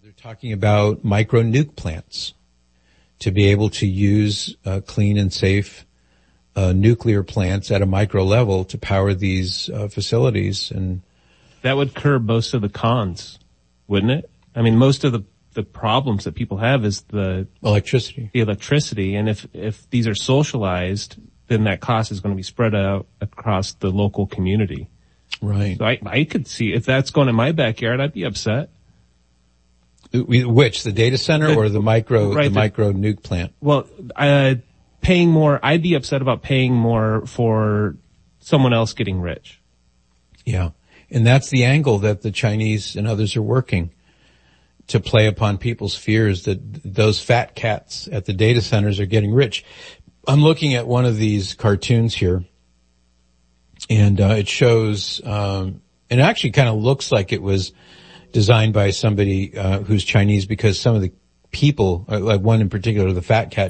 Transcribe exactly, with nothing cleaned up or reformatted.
they're talking about micro nuke plants to be able to use uh, clean and safe uh, nuclear plants at a micro level to power these uh, facilities. And that would curb most of the cons, wouldn't it? I mean, most of the the problems that people have is the electricity. The electricity, and if if these are socialized, then that cost is going to be spread out across the local community. Right. So I I could see if that's going in my backyard, I'd be upset. Which, the data center or the micro right, the, the micro nuke plant? Well, uh, paying more. I'd be upset about paying more for someone else getting rich. Yeah, and that's the angle that the Chinese and others are working to play upon people's fears that those fat cats at the data centers are getting rich. I'm looking at one of these cartoons here, and uh, it shows, um, and it actually kind of looks like it was designed by somebody uh, who's Chinese, because some of the people, like one in particular, the fat cat,